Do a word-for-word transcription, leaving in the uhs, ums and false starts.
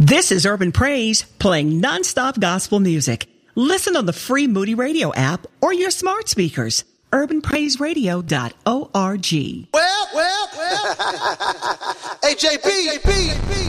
This is Urban Praise, playing nonstop gospel music. Listen on the free Moody Radio app or your smart speakers. urban praise radio dot org. Well, well, well. Hey, J B.